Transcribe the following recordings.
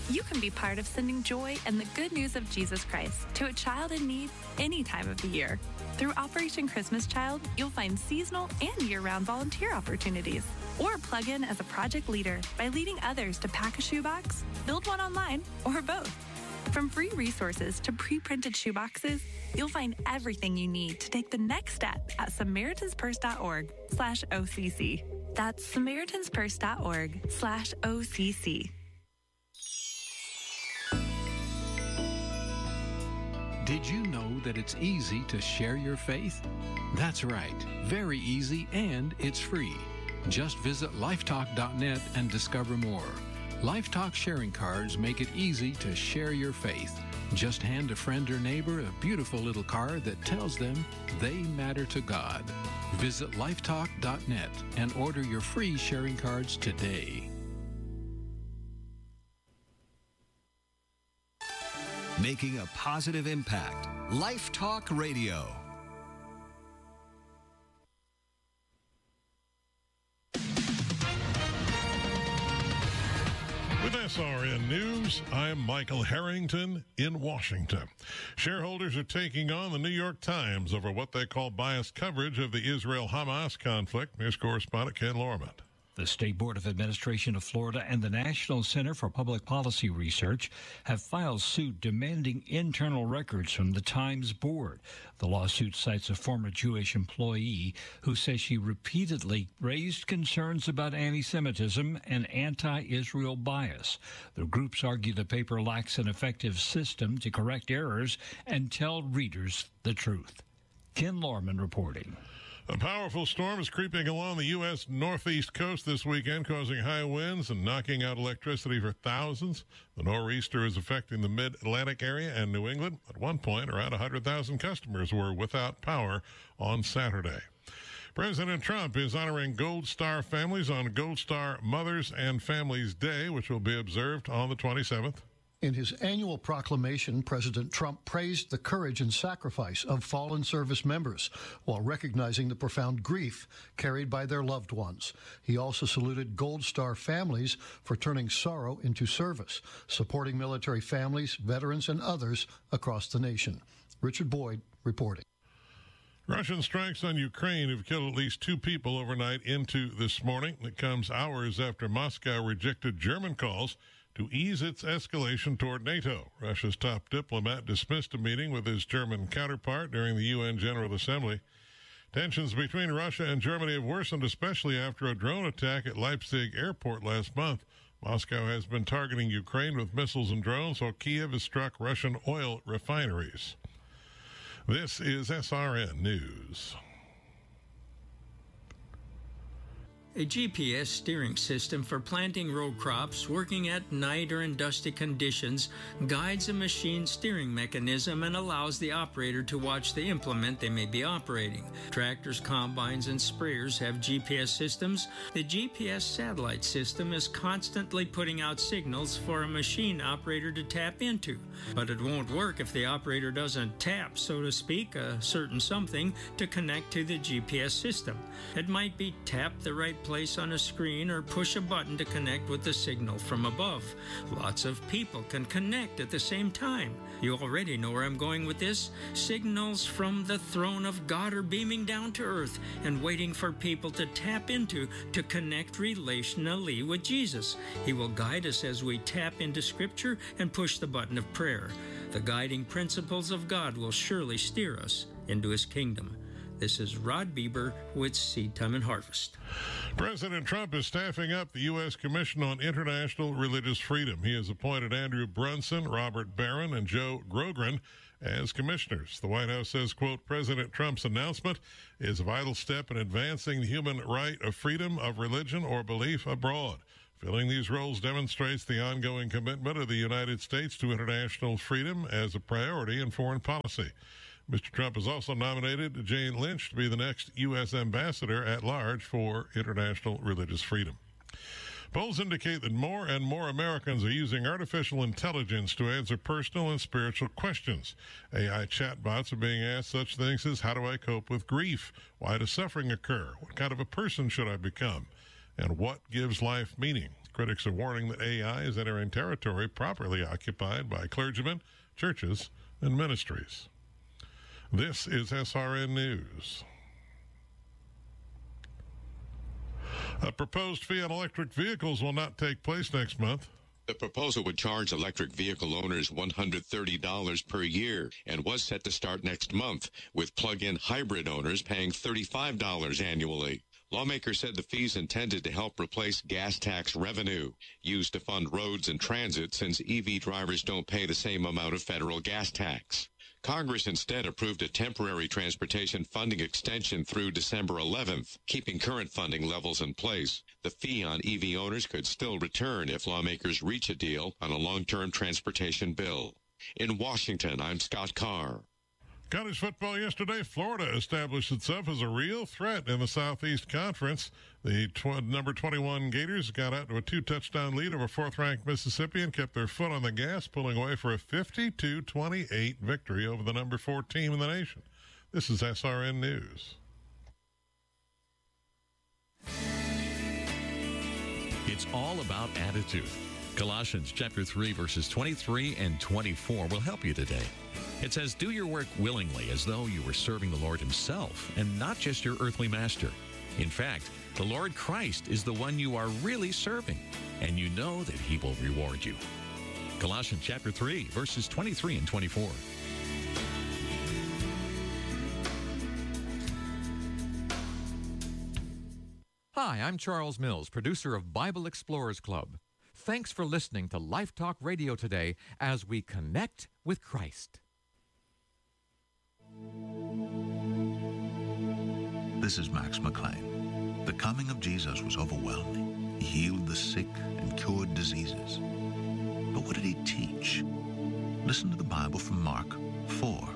You can be part of sending joy and the good news of Jesus Christ to a child in need any time of the year. Through Operation Christmas Child, you'll find seasonal and year-round volunteer opportunities. Or plug in as a project leader by leading others to pack a shoebox, build one online, or both. From free resources to pre-printed shoeboxes, you'll find everything you need to take the next step at SamaritansPurse.org/OCC. That's SamaritansPurse.org/OCC. Did you know that it's easy to share your faith? That's right, very easy, and it's free. Just visit lifetalk.net and discover more. LifeTalk sharing cards make it easy to share your faith. Just hand a friend or neighbor a beautiful little card that tells them they matter to God. Visit lifetalk.net and order your free sharing cards today. Making a positive impact. Life Talk Radio. With SRN News, I'm Michael Harrington in Washington. Shareholders are taking on the New York Times over what they call biased coverage of the Israel-Hamas conflict. News correspondent Ken Lorman. The State Board of Administration of Florida and the National Center for Public Policy Research have filed suit demanding internal records from the Times board. The lawsuit cites a former Jewish employee who says she repeatedly raised concerns about anti-Semitism and anti-Israel bias. The groups argue the paper lacks an effective system to correct errors and tell readers the truth. Ken Lorman reporting. A powerful storm is creeping along the U.S. northeast coast this weekend, causing high winds and knocking out electricity for thousands. The nor'easter is affecting the mid-Atlantic area and New England. At one point, around 100,000 customers were without power on Saturday. President Trump is honoring Gold Star families on Gold Star Mothers and Families Day, which will be observed on the 27th. In his annual proclamation, President Trump praised the courage and sacrifice of fallen service members while recognizing the profound grief carried by their loved ones. He also saluted Gold Star families for turning sorrow into service, supporting military families, veterans, and others across the nation. Richard Boyd reporting. Russian strikes on Ukraine have killed at least 2 people overnight into this morning. It comes hours after Moscow rejected German calls to ease its escalation toward NATO. Russia's top diplomat dismissed a meeting with his German counterpart during the UN General Assembly. Tensions between Russia and Germany have worsened, especially after a drone attack at Leipzig airport last month. Moscow has been targeting Ukraine with missiles and drones, while Kiev has struck Russian oil refineries. This is SRN News. A GPS steering system for planting row crops working at night or in dusty conditions guides a machine's steering mechanism and allows the operator to watch the implement they may be operating. Tractors, combines, and sprayers have GPS systems. The GPS satellite system is constantly putting out signals for a machine operator to tap into. But it won't work if the operator doesn't tap, so to speak, a certain something to connect to the GPS system. It might be tap the right place on a screen or push a button to connect with the signal from above. Lots of people can connect at the same time. You already know where I'm going with this. Signals from the throne of God are beaming down to earth and waiting for people to tap into to connect relationally with Jesus. He will guide us as we tap into Scripture and push the button of prayer. The guiding principles of God will surely steer us into His kingdom. This is Rod Bieber with Seed Time and Harvest. President Trump is staffing up the U.S. Commission on International Religious Freedom. He has appointed Andrew Brunson, Robert Barron, and Joe Grogran as commissioners. The White House says, quote, President Trump's announcement is a vital step in advancing the human right of freedom of religion or belief abroad. Filling these roles demonstrates the ongoing commitment of the United States to international freedom as a priority in foreign policy. Mr. Trump has also nominated Jane Lynch to be the next U.S. ambassador at large for international religious freedom. Polls indicate that more and more Americans are using artificial intelligence to answer personal and spiritual questions. AI chatbots are being asked such things as, how do I cope with grief? Why does suffering occur? What kind of a person should I become? And what gives life meaning? Critics are warning that AI is entering territory properly occupied by clergymen, churches, and ministries. This is SRN News. A proposed fee on electric vehicles will not take place next month. The proposal would charge electric vehicle owners $130 per year and was set to start next month, with plug-in hybrid owners paying $35 annually. Lawmakers said the fees intended to help replace gas tax revenue used to fund roads and transit, since EV drivers don't pay the same amount of federal gas tax. Congress instead approved a temporary transportation funding extension through December 11th, keeping current funding levels in place. The fee on EV owners could still return if lawmakers reach a deal on a long-term transportation bill. In Washington, I'm Scott Carr. College football yesterday, Florida established itself as a real threat in the Southeast Conference. The number 21 Gators got out to a 2-touchdown lead over fourth-ranked Mississippi and kept their foot on the gas, pulling away for a 52-28 victory over the number 4 team in the nation. This is SRN News. It's all about attitude. Colossians chapter 3, verses 23 and 24 will help you today. It says, "Do your work willingly, as though you were serving the Lord himself, and not just your earthly master. In fact, the Lord Christ is the one you are really serving, and you know that he will reward you." Colossians chapter 3, verses 23 and 24. Hi, I'm Charles Mills, producer of Bible Explorers Club. Thanks for listening to Life Talk Radio today as we connect with Christ. This is Max McLean. The coming of Jesus was overwhelming. He healed the sick and cured diseases. But what did he teach? Listen to the Bible from Mark 4.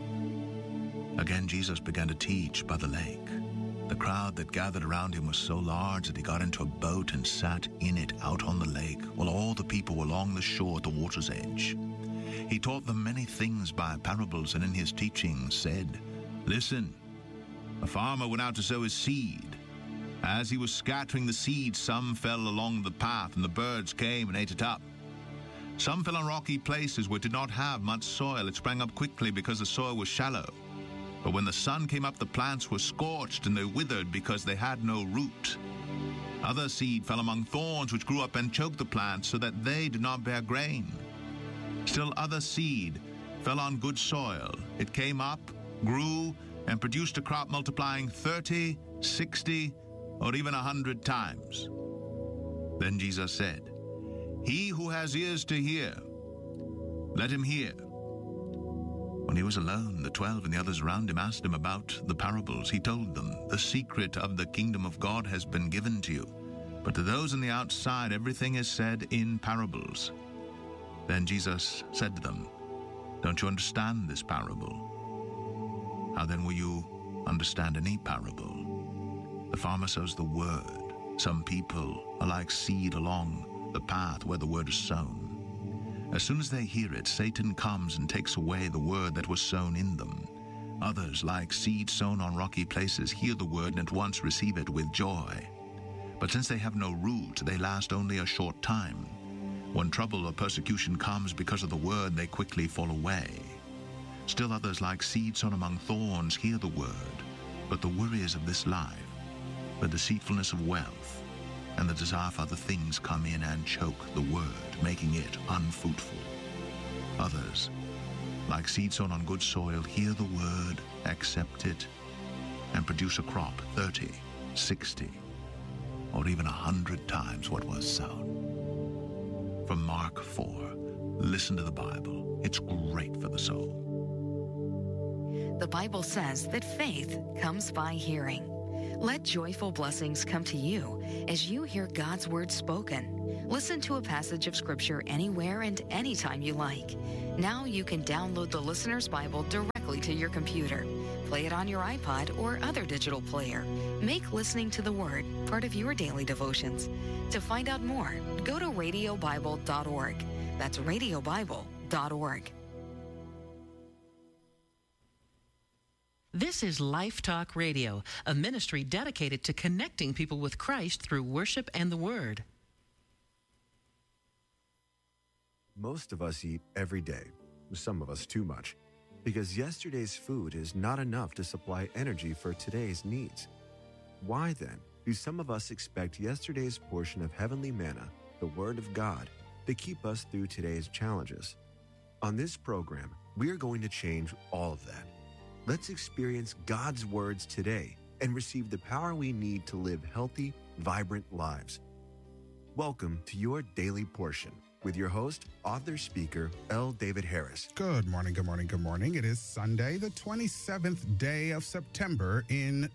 Again, Jesus began to teach by the lake. The crowd that gathered around him was so large that he got into a boat and sat in it out on the lake, while all the people were along the shore at the water's edge. He taught them many things by parables, and in his teaching said, "Listen, a farmer went out to sow his seed. As he was scattering the seed, some fell along the path, and the birds came and ate it up. Some fell on rocky places where it did not have much soil. It sprang up quickly because the soil was shallow. But when the sun came up, the plants were scorched, and they withered because they had no root. Other seed fell among thorns, which grew up and choked the plants, so that they did not bear grain. Still other seed fell on good soil. It came up, grew, and produced a crop multiplying 30, 60, or even 100 times." Then Jesus said, "He who has ears to hear, let him hear." When he was alone, the 12 and the others around him asked him about the parables. He told them, "The secret of the kingdom of God has been given to you, but to those on the outside everything is said in parables." Then Jesus said to them, "Don't you understand this parable? How then will you understand any parable? The farmer sows the word. Some people are like seed along the path where the word is sown. As soon as they hear it, Satan comes and takes away the word that was sown in them. Others, like seed sown on rocky places, hear the word and at once receive it with joy. But since they have no root, they last only a short time. When trouble or persecution comes because of the word, they quickly fall away. Still others, like seed sown among thorns, hear the word, but the worries of this life, the deceitfulness of wealth, and the desire for other things come in and choke the word, making it unfruitful. Others, like seed sown on good soil, hear the word, accept it, and produce a crop 30, 60, or even 100 times what was sown." From Mark 4, listen to the Bible. It's great for the soul. The Bible says that faith comes by hearing. Let joyful blessings come to you as you hear God's word spoken. Listen to a passage of Scripture anywhere and anytime you like. Now you can download the Listener's Bible directly to your computer. Play it on your iPod or other digital player. Make listening to the Word part of your daily devotions. To find out more, go to radiobible.org. That's radiobible.org. This is Life Talk Radio, a ministry dedicated to connecting people with Christ through worship and the Word. Most of us eat every day, some of us too much, because yesterday's food is not enough to supply energy for today's needs. Why then do some of us expect yesterday's portion of heavenly manna, the Word of God, to keep us through today's challenges? On this program, we are going to change all of that. Let's experience God's words today and receive the power we need to live healthy, vibrant lives. Welcome to your Daily Portion with your host, author, speaker, L. David Harris. Good morning, good morning, good morning. It is Sunday, the 27th day of September in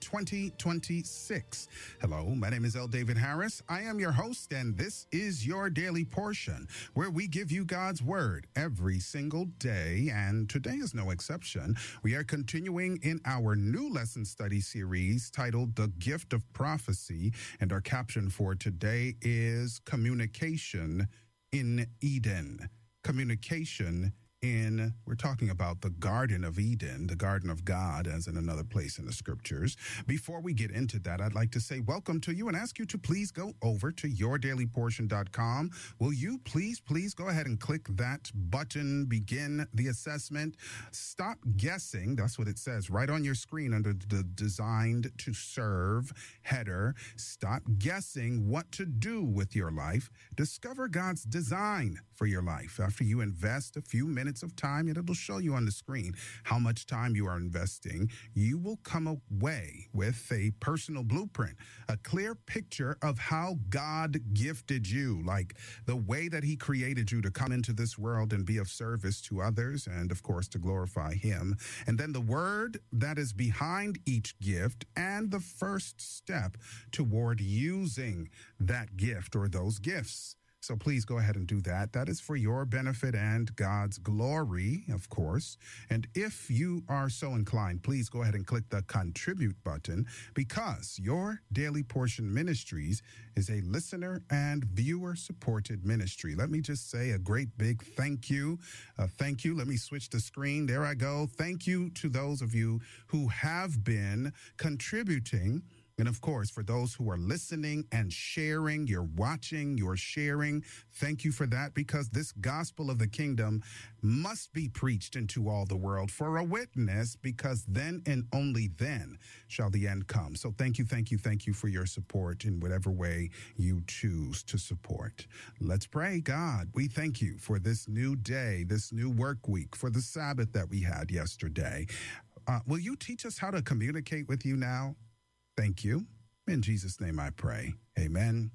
2026. Hello, my name is L. David Harris. I am your host, and this is your Daily Portion, where we give you God's Word every single day, and today is no exception. We are continuing in our new lesson study series titled The Gift of Prophecy, and our caption for today is Communication in Eden. Communication in, we're talking about the Garden of Eden, the Garden of God, as in another place in the scriptures. Before we get into that, I'd like to say welcome to you and ask you to please go over to yourdailyportion.com. Will you please go ahead and click that button, begin the assessment. Stop guessing. That's what it says right on your screen under the Designed to Serve header. Stop guessing what to do with your life. Discover God's design for your life. After you invest a few minutes of time, and it'll show you on the screen how much time you are investing, you will come away with a personal blueprint, a clear picture of how God gifted you, like the way that he created you to come into this world and be of service to others, and of course to glorify him. And then the word that is behind each gift and the first step toward using that gift or those gifts. So please go ahead and do that. That is for your benefit and God's glory, of course. And if you are so inclined, please go ahead and click the contribute button, because your Daily Portion Ministries is a listener and viewer supported ministry. Let me just say a great big thank you. Thank you. Let me switch the screen. There I go. Thank you to those of you who have been contributing. And of course, for those who are listening and sharing, you're watching, you're sharing, thank you for that, because this gospel of the kingdom must be preached into all the world for a witness, because then and only then shall the end come. So thank you for your support in whatever way you choose to support. Let's pray. God, we thank you for this new day, this new work week, for the Sabbath that we had yesterday. Will you teach us how to communicate with you now? Thank you. In Jesus' name I pray. Amen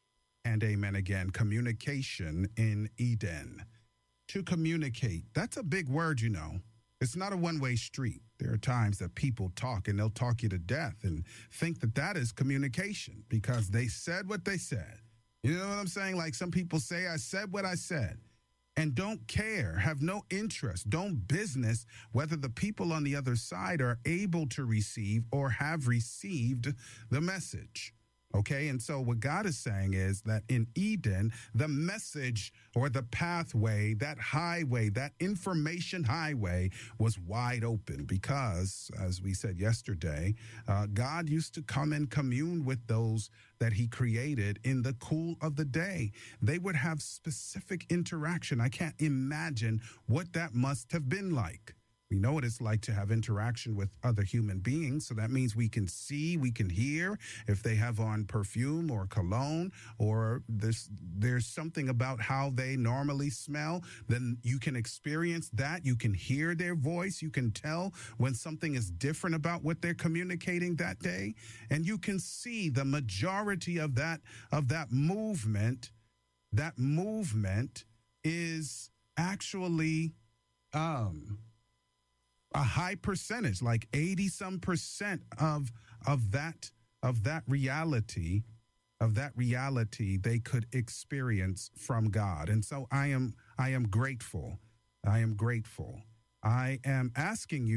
and amen again. Communication in Eden. To communicate, that's a big word, you know. It's not a one-way street. There are times that people talk and they'll talk you to death and think that that is communication because they said what they said. You know what I'm saying? Like some people say, I said what I said. And don't care, have no interest, don't business whether the people on the other side are able to receive or have received the message. Okay, and so what God is saying is that in Eden, the message or the pathway, that highway, that information highway was wide open because, as we said yesterday, God used to come and commune with those that he created in the cool of the day. They would have specific interaction. I can't imagine what that must have been like. We know what it's like to have interaction with other human beings. So that means we can see, we can hear if they have on perfume or cologne, or there's something about how they normally smell. Then you can experience that. You can hear their voice. You can tell when something is different about what they're communicating that day. And you can see the majority of that movement. That movement is actually, a high percentage, like 80% of that reality they could experience from God. And so I am grateful. I am asking you